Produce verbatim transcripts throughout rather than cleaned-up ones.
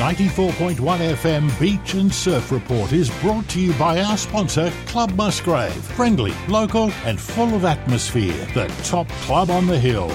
ninety-four point one F M Beach and Surf Report is brought to you by our sponsor, Club Musgrave. Friendly, local and full of atmosphere. The top club on the hill.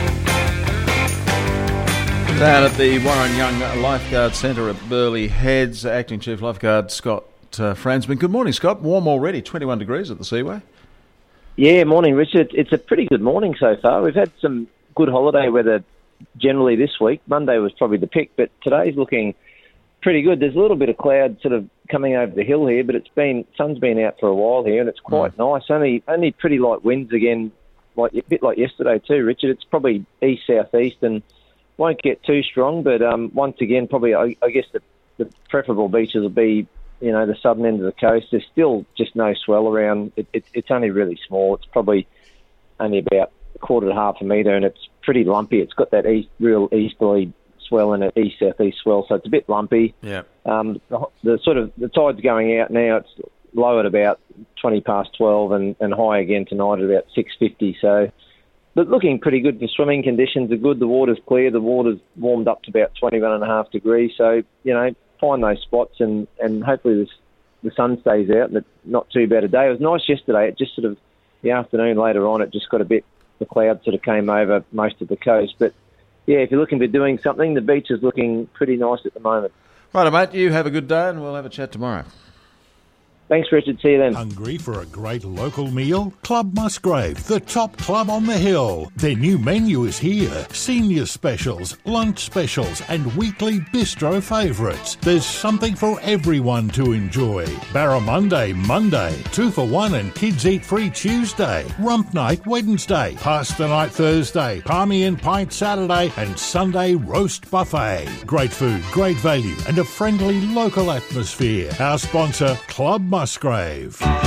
Down at the Warren Young Lifeguard Centre at Burleigh Heads, Acting Chief Lifeguard Scott uh, Fransman. Good morning, Scott. Warm already, twenty-one degrees at the Seaway. Yeah, morning, Richard. It's a pretty good morning so far. We've had some good holiday weather generally this week. Monday was probably the pick, but today's looking pretty good. There's a little bit of cloud sort of coming over the hill here, but it's been sun's been out for a while here, and it's quite mm. nice. Only only pretty light winds again, like a bit like yesterday too, Richard. It's probably east southeast and won't get too strong, but um, once again, probably I, I guess the, the preferable beaches will be, you know, the southern end of the coast. There's still just no swell around. It, it, it's only really small. It's probably only about a quarter to half a metre, and it's pretty lumpy. It's got that east, real easterly swell and an east southeast swell, so it's a bit lumpy. Yeah. Um, the, the sort of the tide's going out now. It's low at about twenty past twelve, and, and high again tonight at about six fifty. So. But looking pretty good. The swimming conditions are good. The water's clear. The water's warmed up to about twenty-one and a half degrees. So, you know, find those spots and, and hopefully this, the sun stays out and it's not too bad a day. It was nice yesterday. It just sort of, the afternoon later on, it just got a bit, the cloud sort of came over most of the coast. But, yeah, if you're looking for doing something, the beach is looking pretty nice at the moment. Right, mate. You have a good day and we'll have a chat tomorrow. Thanks, Richard. See you then. Hungry for a great local meal? Club Musgrave, the top club on the hill. Their new menu is here. Senior specials, lunch specials and weekly bistro favourites. There's something for everyone to enjoy. Barramundi Monday, two for one and kids eat free Tuesday. Rump night Wednesday, pasta night Thursday, palmy and pint Saturday and Sunday roast buffet. Great food, great value and a friendly local atmosphere. Our sponsor, Club Musgrave.